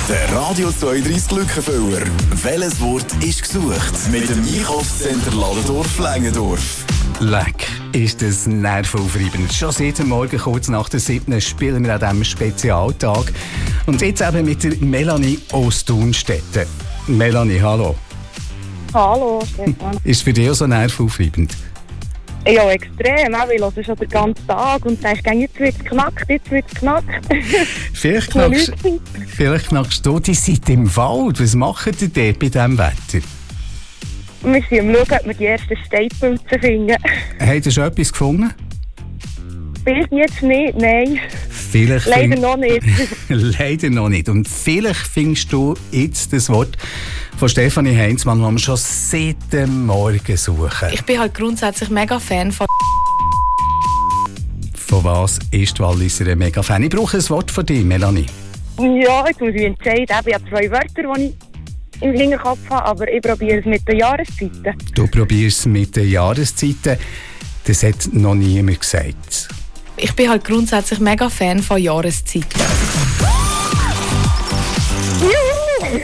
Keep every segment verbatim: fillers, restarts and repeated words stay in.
Der Radio zweiunddreißig Glückenfüller. Welches Wort ist gesucht? Mit dem Einkaufscenter Ladendorf-Längendorf. Leck, ist das nervenaufreibend. Schon seit dem Morgen kurz nach der siebten spielen wir an diesem Spezialtag. Und jetzt eben mit der Melanie aus Thunstetten. Melanie, hallo. Hallo, Stefan. Ist für dich auch so nervenaufreibend? Ja, extrem. Auch, ich höre schon den ganzen Tag und denke, jetzt wird es knackt, jetzt wird es knackt. Vielleicht knackst, vielleicht knackst du die Seite im Wald. Was macht ihr dort bei diesem Wetter? Wir sind am Schauen, ob wir die ersten Steinpilze finden. Habt ihr schon etwas gefunden? Bis jetzt nicht, nein. Vielleicht Leider find... noch nicht. Leider noch nicht. Und vielleicht findest du jetzt das Wort von Stefanie Heinzmann, das wir schon seit dem Morgen suchen. Ich bin halt grundsätzlich mega Fan von... Von was ist die Walliser ein mega Fan? Ich brauche ein Wort von dir, Melanie. Ja, jetzt muss ich entscheiden. Ich habe zwei Wörter, die ich im Hinterkopf habe, aber ich probiere es mit den Jahreszeiten. Du probierst es mit den Jahreszeiten. Das hat noch niemand gesagt. Ich bin halt grundsätzlich mega Fan von Jahreszeiten. Juhu!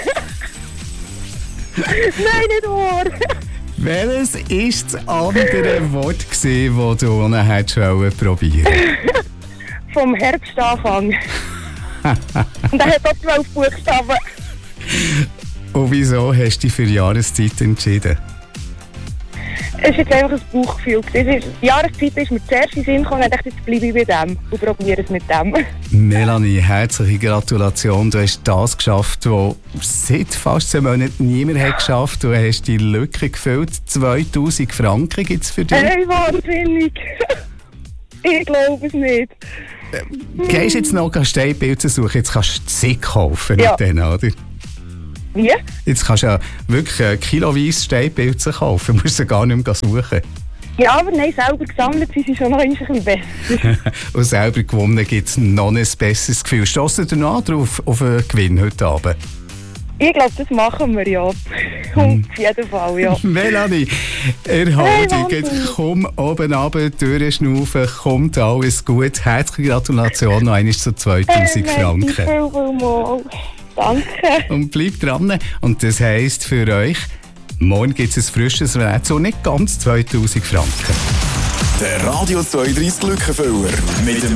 Nein, nicht wahr! Welches war das andere Wort, das du noch hättest probieren wollen? Vom Herbstanfang. Und er hat auch zwölf Buchstaben. Und wieso hast du dich für Jahreszeit entschieden? Es ist jetzt einfach ein Bauchgefühl. Die Jahreszeit ist mir zuerst in den Sinn gekommen und ich dachte, jetzt bleibe ich bei dem und probiere es mit dem. Melanie, herzliche Gratulation. Du hast das geschafft, was seit fast zwei Monaten niemand hat geschafft. Du hast die Lücke gefüllt. zweitausend Franken gibt es für dich. Hey, wahnsinnig! Ich glaube es nicht. Äh, gehst jetzt noch Steinpilze suchen? Jetzt kannst du sie kaufen Ja. mit denen, oder? Wie? Jetzt kannst du ja wirklich kiloweise Steinpilze kaufen. Du musst sie gar nicht mehr suchen. Ja, aber nein, selber gesammelt sind sie schon noch ein bisschen besser. Und selber gewonnen gibt es noch ein besseres Gefühl. Stossen du noch drauf auf einen Gewinn heute Abend? Ich glaube, das machen wir ja. Hm. Auf jeden Fall, ja. Melanie, erhol dich, Hey, jetzt komm oben runter, durchschnaufen, kommt alles gut. Herzliche Gratulation noch einmal zu zweitausend Hey, Franken. merci vielmals. Danke. Und bleib dran. Und das heisst für euch, morgen gibt es ein frisches Rätsel, nicht ganz zweitausend Franken. Der Radio zweiunddreißig Glückenfüller. Mit dem